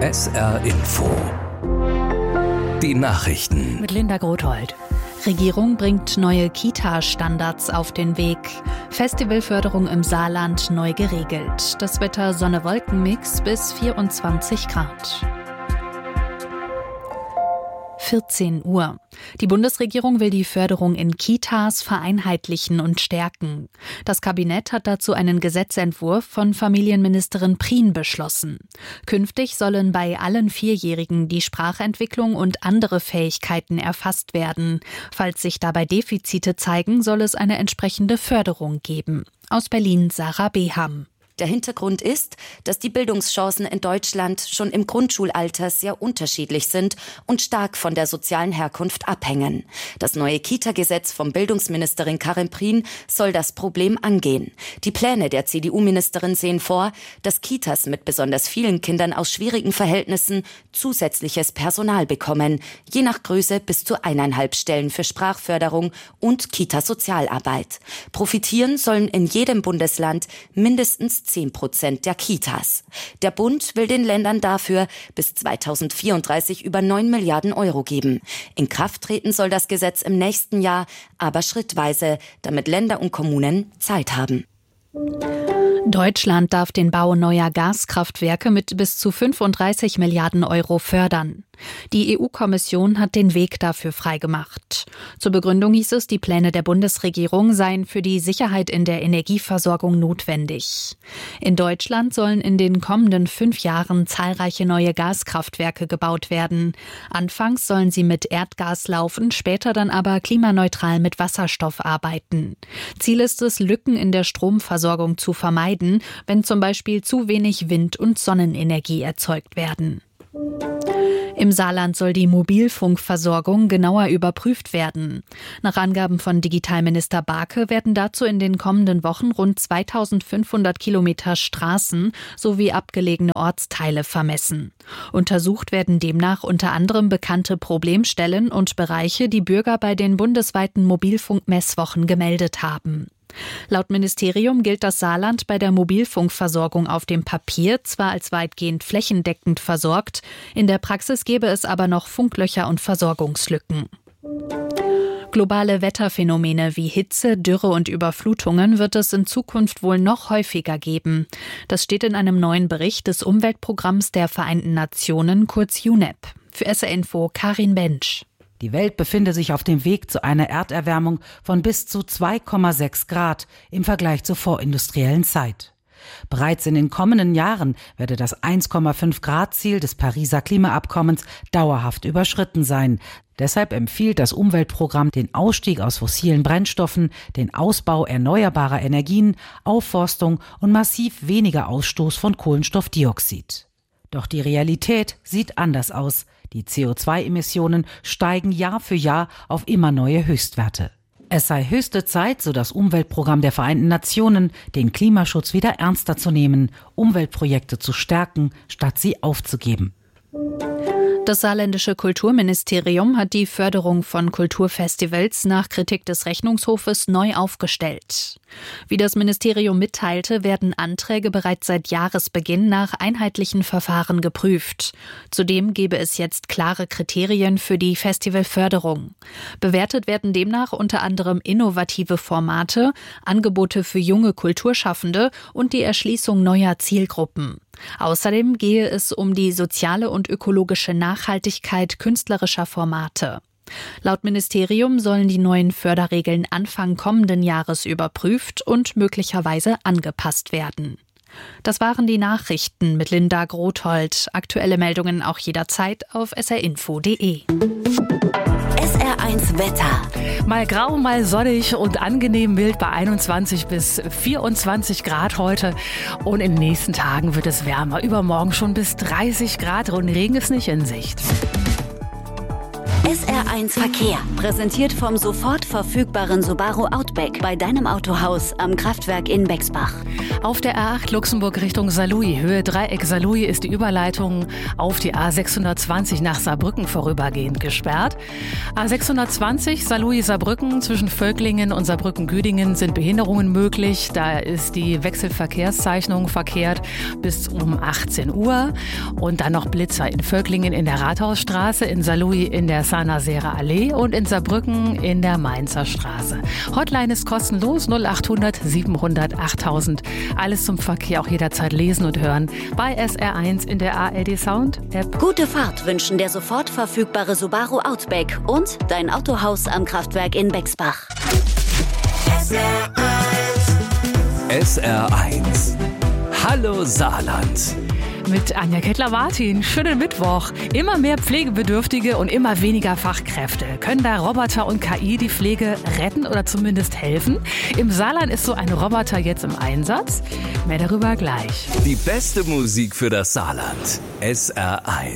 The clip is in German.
SR Info. Die Nachrichten. Mit Linda Grothold. Regierung bringt neue Kita-Standards auf den Weg. Festivalförderung im Saarland neu geregelt. Das Wetter Sonne-Wolken-Mix bis 24 Grad. 14 Uhr. Die Bundesregierung will die Förderung in Kitas vereinheitlichen und stärken. Das Kabinett hat dazu einen Gesetzentwurf von Familienministerin Prien beschlossen. Künftig sollen bei allen Vierjährigen die Sprachentwicklung und andere Fähigkeiten erfasst werden. Falls sich dabei Defizite zeigen, soll es eine entsprechende Förderung geben. Aus Berlin Sarah Beham. Der Hintergrund ist, dass die Bildungschancen in Deutschland schon im Grundschulalter sehr unterschiedlich sind und stark von der sozialen Herkunft abhängen. Das neue Kita-Gesetz von Bildungsministerin Karin Prien soll das Problem angehen. Die Pläne der CDU-Ministerin sehen vor, dass Kitas mit besonders vielen Kindern aus schwierigen Verhältnissen zusätzliches Personal bekommen, je nach Größe bis zu 1,5 Stellen für Sprachförderung und Kita-Sozialarbeit. Profitieren sollen in jedem Bundesland mindestens 10% der Kitas. Der Bund will den Ländern dafür bis 2034 über 9 Milliarden Euro geben. In Kraft treten soll das Gesetz im nächsten Jahr, aber schrittweise, damit Länder und Kommunen Zeit haben. Deutschland darf den Bau neuer Gaskraftwerke mit bis zu 35 Milliarden Euro fördern. Die EU-Kommission hat den Weg dafür freigemacht. Zur Begründung hieß es, die Pläne der Bundesregierung seien für die Sicherheit in der Energieversorgung notwendig. In Deutschland sollen in den kommenden 5 Jahren zahlreiche neue Gaskraftwerke gebaut werden. Anfangs sollen sie mit Erdgas laufen, später dann aber klimaneutral mit Wasserstoff arbeiten. Ziel ist es, Lücken in der Stromversorgung zu vermeiden, wenn zum Beispiel zu wenig Wind- und Sonnenenergie erzeugt werden. Im Saarland soll die Mobilfunkversorgung genauer überprüft werden. Nach Angaben von Digitalminister Barke werden dazu in den kommenden Wochen rund 2500 Kilometer Straßen sowie abgelegene Ortsteile vermessen. Untersucht werden demnach unter anderem bekannte Problemstellen und Bereiche, die Bürger bei den bundesweiten Mobilfunkmesswochen gemeldet haben. Laut Ministerium gilt das Saarland bei der Mobilfunkversorgung auf dem Papier zwar als weitgehend flächendeckend versorgt, in der Praxis gäbe es aber noch Funklöcher und Versorgungslücken. Globale Wetterphänomene wie Hitze, Dürre und Überflutungen wird es in Zukunft wohl noch häufiger geben. Das steht in einem neuen Bericht des Umweltprogramms der Vereinten Nationen, kurz UNEP. Für SR Info Karin Bensch. Die Welt befinde sich auf dem Weg zu einer Erderwärmung von bis zu 2,6 Grad im Vergleich zur vorindustriellen Zeit. Bereits in den kommenden Jahren werde das 1,5 Grad Ziel des Pariser Klimaabkommens dauerhaft überschritten sein. Deshalb empfiehlt das Umweltprogramm den Ausstieg aus fossilen Brennstoffen, den Ausbau erneuerbarer Energien, Aufforstung und massiv weniger Ausstoß von Kohlenstoffdioxid. Doch die Realität sieht anders aus. Die CO2-Emissionen steigen Jahr für Jahr auf immer neue Höchstwerte. Es sei höchste Zeit, so das Umweltprogramm der Vereinten Nationen, den Klimaschutz wieder ernster zu nehmen, Umweltprojekte zu stärken, statt sie aufzugeben. Das saarländische Kulturministerium hat die Förderung von Kulturfestivals nach Kritik des Rechnungshofes neu aufgestellt. Wie das Ministerium mitteilte, werden Anträge bereits seit Jahresbeginn nach einheitlichen Verfahren geprüft. Zudem gebe es jetzt klare Kriterien für die Festivalförderung. Bewertet werden demnach unter anderem innovative Formate, Angebote für junge Kulturschaffende und die Erschließung neuer Zielgruppen. Außerdem gehe es um die soziale und ökologische Nachhaltigkeit künstlerischer Formate. Laut Ministerium sollen die neuen Förderregeln Anfang kommenden Jahres überprüft und möglicherweise angepasst werden. Das waren die Nachrichten mit Linda Grothold. Aktuelle Meldungen auch jederzeit auf srinfo.de. SR1 Wetter. Mal grau, mal sonnig und angenehm mild bei 21 bis 24 Grad heute. Und in den nächsten Tagen wird es wärmer. Übermorgen schon bis 30 Grad und Regen ist nicht in Sicht. SR1 Verkehr, präsentiert vom sofort verfügbaren Subaru Outback bei deinem Autohaus am Kraftwerk in Bexbach. Auf der A8 Luxemburg Richtung Saarlouis, Höhe Dreieck Saarlouis, ist die Überleitung auf die A620 nach Saarbrücken vorübergehend gesperrt. A620 Saarlouis-Saarbrücken zwischen Völklingen und Saarbrücken-Güdingen sind Behinderungen möglich. Da ist die Wechselverkehrszeichnung verkehrt bis um 18 Uhr. Und dann noch Blitzer in Völklingen in der Rathausstraße, in Saarlouis in der Saint-Nazaire Allee und in Saarbrücken in der Mainzer Straße. Hotline ist kostenlos 0800 700 8000. Alles zum Verkehr auch jederzeit lesen und hören bei SR1 in der ARD Sound App. Gute Fahrt wünschen der sofort verfügbare Subaru Outback und dein Autohaus am Kraftwerk in Bexbach. SR1. Hallo Saarland. Mit Anja Kettler-Martin. Schönen Mittwoch. Immer mehr Pflegebedürftige und immer weniger Fachkräfte. Können da Roboter und KI die Pflege retten oder zumindest helfen? Im Saarland ist so ein Roboter jetzt im Einsatz. Mehr darüber gleich. Die beste Musik für das Saarland. SR1.